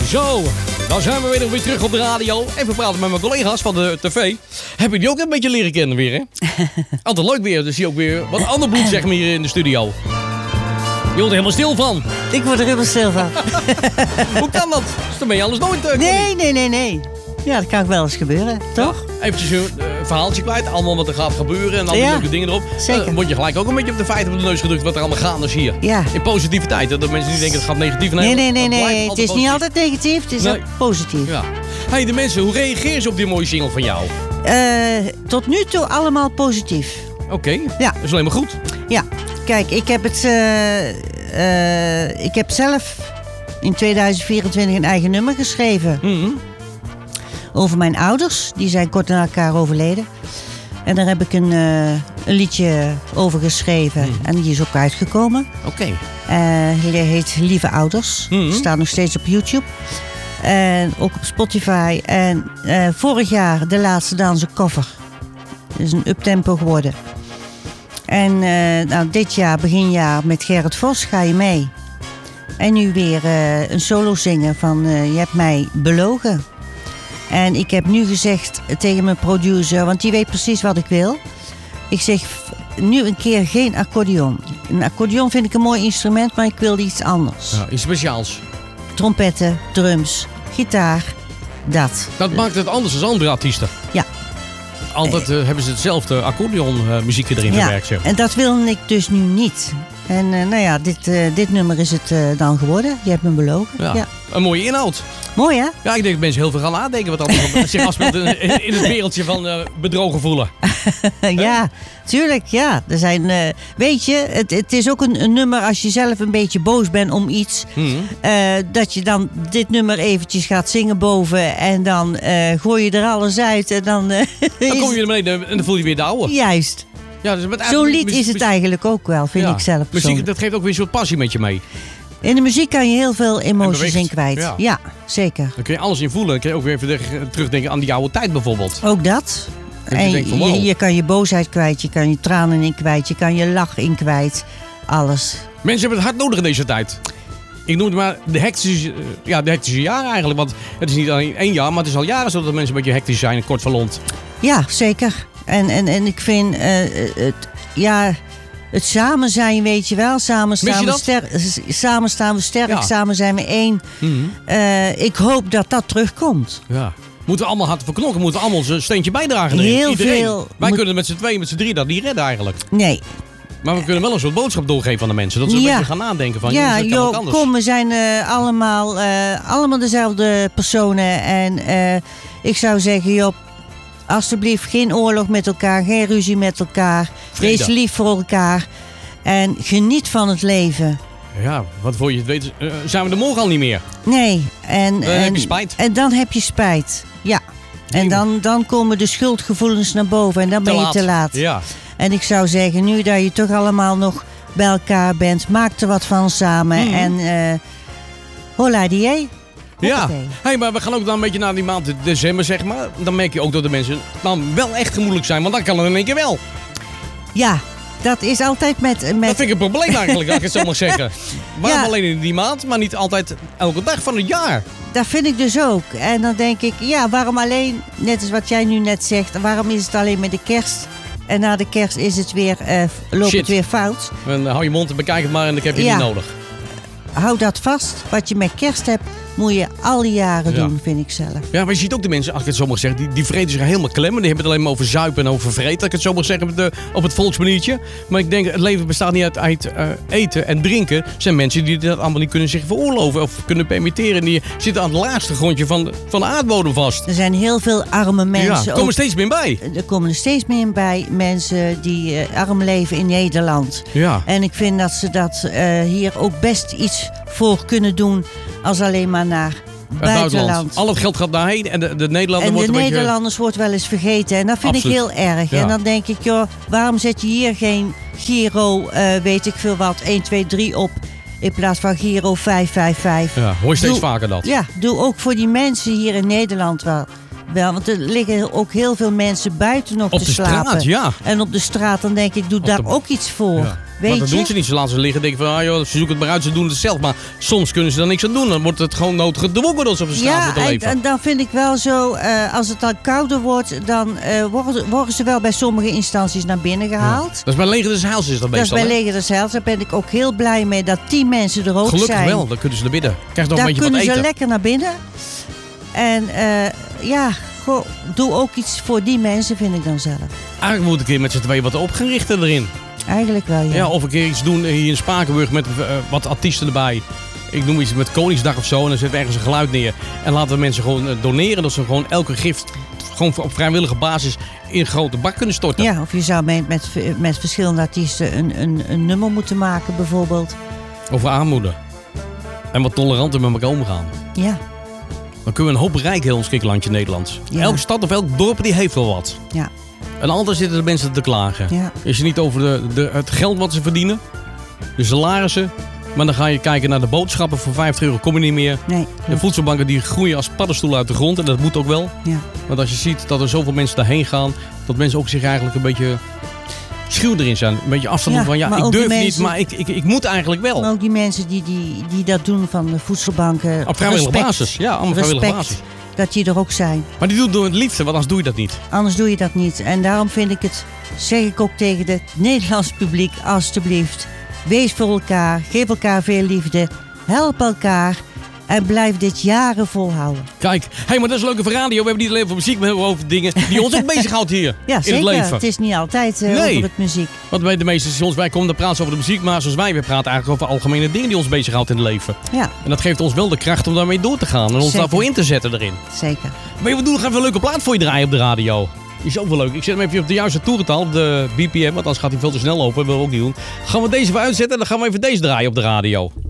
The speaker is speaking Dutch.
Zo, dan zijn we weer terug op de radio. Even praten met mijn collega's van de tv. Heb je die ook een beetje leren kennen weer, hè? Altijd leuk weer, dus zie je ook weer wat ander bloed, zeg maar, hier in de studio. Je wordt er helemaal stil van. Ik word er helemaal stil van. Hoe kan dat? Dus dan ben je anders nooit... Nee. Ja, dat kan ook wel eens gebeuren, toch? Ja, eventjes een verhaaltje kwijt. Allemaal wat er gaat gebeuren en al die leuke dingen erop. Zeker. Dan word je gelijk ook een beetje op de feiten op de neus gedrukt wat er allemaal gaande is hier. Ja. In positiviteit. Dat mensen niet denken het gaat negatief. Nee. Het is niet altijd negatief, het is ook positief. Ja. Hey, de mensen, hoe reageren ze op die mooie single van jou? Tot nu toe allemaal positief. Oké, Ja. Dat is alleen maar goed. Ja, kijk, ik heb zelf in 2024 een eigen nummer geschreven. Mm-hmm. Over mijn ouders. Die zijn kort na elkaar overleden. En daar heb ik een liedje over geschreven. Mm-hmm. En die is ook uitgekomen. Oké. Die heet Lieve Ouders. Mm-hmm. Staat nog steeds op YouTube. En ook op Spotify. En vorig jaar De Laatste Dans een cover. Dat is een uptempo geworden. En dit jaar, beginjaar, met Gerrit Vos ga je mee. En nu weer een solo zingen van Je hebt mij belogen. En ik heb nu gezegd tegen mijn producer, want die weet precies wat ik wil. Ik zeg nu een keer geen accordeon. Een accordeon vind ik een mooi instrument, maar ik wilde iets anders. Ja, iets speciaals. Trompetten, drums, gitaar, dat. Dat maakt het anders dan andere artiesten. Ja. Altijd hebben ze hetzelfde accordeonmuziekje erin verwerkt. Zeg. En dat wil ik dus nu niet. En dit nummer is het dan geworden. Je hebt me belogen. Ja. Ja. Een mooie inhoud. Mooi, hè? Ja, ik denk dat mensen heel veel gaan nadenken wat allemaal zich afspeelt in het wereldje van bedrogen voelen. Ja, tuurlijk. Ja. Er zijn, weet je, het is ook een nummer als je zelf een beetje boos bent om iets. Mm-hmm. Dat je dan dit nummer eventjes gaat zingen boven. En dan gooi je er alles uit. En dan, Dan kom je naar beneden en dan voel je weer de ouwe. Juist. Ja, dus Zo'n lied is het eigenlijk ook wel, vind ik zelf muziek, persoonlijk. dat geeft ook weer een soort passie met je mee. In de muziek kan je heel veel emoties beweegt. in kwijt. Ja. Ja, zeker. Dan kun je alles in voelen. Dan kun je ook weer even terugdenken aan die oude tijd bijvoorbeeld. Ook dat. je En denkt van, wow. je kan je boosheid kwijt, je kan je tranen in kwijt, je kan je lach in kwijt. Alles. Mensen hebben het hard nodig in deze tijd. Ik noem het maar de hectische jaren eigenlijk. Want het is niet alleen 1 jaar, maar het is al jaren zo dat mensen een beetje hectisch zijn en kort van lont. Ja, zeker. En ik vind het samen zijn, weet je wel. Samen staan we sterk, Ja. samen zijn we één. Mm-hmm. Ik hoop dat dat terugkomt. Ja. Moeten we allemaal hard voor knokken, moeten we allemaal een steentje bijdragen erin. Heel Iedereen. veel Wij kunnen met z'n 2, met z'n 3 dat niet redden eigenlijk. Nee. Maar we kunnen wel een soort boodschap doorgeven aan de mensen. Dat ze een beetje gaan nadenken van, ja, jongens, dat kan ook anders. kom, we zijn allemaal dezelfde personen. En ik zou zeggen, joh, alsjeblieft geen oorlog met elkaar, geen ruzie met elkaar. Vrede. Wees lief voor elkaar. En geniet van het leven. Ja, wat voor je het weet zijn we er morgen al niet meer. Nee. Dan heb je spijt. En dan heb je spijt. Ja. En dan komen de schuldgevoelens naar boven. En dan ben je te laat. Ja. En ik zou zeggen, nu dat je toch allemaal nog bij elkaar bent, maak er wat van samen. En hola die. Ja, hey, maar we gaan ook dan een beetje naar die maand december, zeg maar. Dan merk je ook dat de mensen dan wel echt gemoedelijk zijn, want dan kan het in één keer wel. Ja, dat is altijd met... Dat vind ik een probleem eigenlijk, als ik het zo mag zeggen. Waarom Ja. alleen in die maand, maar niet altijd elke dag van het jaar? Dat vind ik dus ook. En dan denk ik, ja, waarom alleen, net als wat jij nu net zegt, waarom is het alleen met de kerst? En na de kerst is het weer, loopt het weer fout. En hou je mond en bekijk het maar en ik heb je niet nodig. Hou dat vast. Wat je met kerst hebt, moet je al die jaren doen, vind ik zelf. Ja, maar je ziet ook de mensen, als ik het zo mag zeggen, die vreten zich helemaal klemmen. Die hebben het alleen maar over zuipen en over vreten, als ik het zo mag zeggen, op het volksmaniertje. Maar ik denk, het leven bestaat niet uit eten en drinken. Er zijn mensen die dat allemaal niet kunnen zich veroorloven of kunnen permitteren. Die zitten aan het laagste grondje van de aardbodem vast. Er zijn heel veel arme mensen. Ja, er komen steeds meer bij. Er komen er steeds meer bij mensen die arm leven in Nederland. Ja. En ik vind dat ze dat hier ook best iets voor kunnen doen als alleen maar naar buitenland. Al het geld gaat daarheen en de Nederlander en wordt de een beetje... Nederlanders wordt wel eens vergeten. En dat vind Absoluut. ik heel erg. Ja. En dan denk ik, joh, waarom zet je hier geen Giro, weet ik veel wat, 1, 2, 3 op... in plaats van Giro 555. Ja, hoor je steeds vaker dat. Ja, doe ook voor die mensen hier in Nederland wel. Want er liggen ook heel veel mensen buiten nog Op te de slapen. straat, ja. En op de straat, dan denk ik, doe daar ook iets voor. Ja. Weet Maar dat je? doen ze niet. Ze laten ze liggen. Denken van, ah, joh, ze zoeken het maar uit. Ze doen het zelf. Maar soms kunnen ze er niks aan doen. Dan wordt het gewoon noodgedwongen dat ze op de straat moeten leven. en dan vind ik wel zo, als het dan kouder wordt, dan worden ze wel bij sommige instanties naar binnen gehaald. Dat is bij Leger des Heils is dat Dat is meestal. bij hè? Leger des Heils. Daar ben ik ook heel blij mee dat 10 mensen er ook Gelukkig zijn. wel. Dan kunnen ze er binnen. Krijg je nog een Daar beetje wat kunnen ze eten. lekker naar binnen. En doe ook iets voor die mensen, vind ik dan zelf. Eigenlijk moet ik een keer met z'n tweeën wat opgerichten erin. Eigenlijk wel, ja. Ja, of een keer iets doen hier in Spakenburg met wat artiesten erbij. Ik noem iets met Koningsdag of zo. En dan zetten we ergens een geluid neer. En laten we mensen gewoon doneren. Dat ze gewoon elke gift gewoon op vrijwillige basis in een grote bak kunnen storten. Ja, of je zou met verschillende artiesten een nummer moeten maken, bijvoorbeeld. Over armoede. En wat toleranter met elkaar omgaan. Ja, Dan kunnen we een hoop bereiken in ons kikkerlandje Nederlands. Ja. Elke stad of elk dorp die heeft wel wat. ja, En altijd zitten de mensen te klagen. ja. Is het niet over het geld wat ze verdienen, de salarissen. Maar dan ga je kijken naar de boodschappen. Voor €50 kom je niet meer. Nee, De klopt. voedselbanken die groeien als paddenstoelen uit de grond. En dat moet ook wel. Ja. Want als je ziet dat er zoveel mensen daarheen gaan. Dat mensen ook zich eigenlijk een beetje schuw erin zijn. Een beetje afstand Ja, doen van maar ik ook die durf niet, mensen- maar ik moet eigenlijk wel. Maar ook die mensen die dat doen van de voedselbanken. Op vrijwillige respect. basis. Ja, allemaal vrijwillige basis. Dat die er ook zijn. Maar die doen door het liefde, want anders doe je dat niet. Anders doe je dat niet. En daarom vind ik het, zeg ik ook tegen het Nederlands publiek, alstublieft. Wees voor elkaar, geef elkaar veel liefde, help elkaar en blijf dit jaren volhouden. Kijk, maar dat is leuk voor radio. We hebben niet alleen over muziek, maar we hebben over dingen die ons ook bezighoudt hier Ja, in zeker. het leven. Het is niet altijd Nee. over het muziek. Want bij de meeste stations, wij komen dan praten over de muziek, maar zoals wij praten eigenlijk over algemene dingen die ons bezighoudt in het leven. Ja, En dat geeft ons wel de kracht om daarmee door te gaan en ons Zeker. daarvoor in te zetten erin. zeker. Maar we doen nog even een leuke plaat voor je draaien op de radio. Die is ook wel leuk. Ik zet hem even op de juiste toerental, op de BPM, want anders gaat hij veel te snel lopen. Dat willen we ook niet doen. Gaan we deze even uitzetten en dan gaan we even deze draaien op de radio.